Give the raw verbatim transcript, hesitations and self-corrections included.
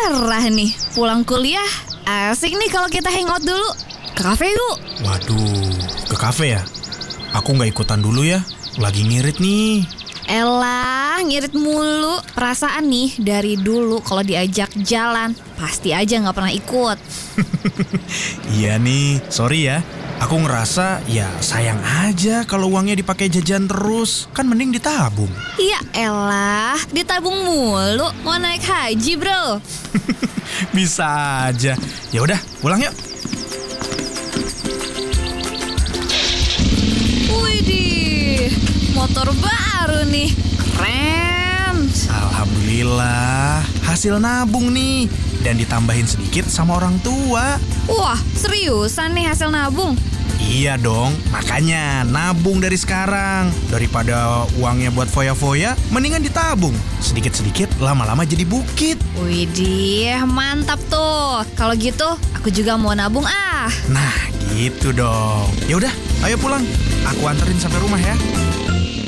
cerah nih. Pulang kuliah, asik nih kalau kita hangout dulu. Ke kafe yuk. Waduh, ke kafe ya? Aku gak ikutan dulu ya, lagi ngirit nih. Elah, ngirit mulu. Perasaan nih dari dulu kalau diajak jalan pasti aja gak pernah ikut. Iya nih, sorry ya. Aku ngerasa ya sayang aja kalau uangnya dipakai jajan terus. Kan mending ditabung. Ya elah, ditabung mulu. Mau naik haji bro. Bisa aja. Ya udah, pulang yuk. Widih, motor baru nih. Keren. Alhamdulillah, hasil nabung nih. Dan ditambahin sedikit sama orang tua. Wah, seriusan nih hasil nabung? Iya dong, makanya nabung dari sekarang. Daripada uangnya buat foya-foya, mendingan ditabung. Sedikit-sedikit lama-lama jadi bukit. Widih, mantap tuh. Kalau gitu, aku juga mau nabung ah. Nah, gitu dong. Ya udah, ayo pulang. Aku anterin sampai rumah ya.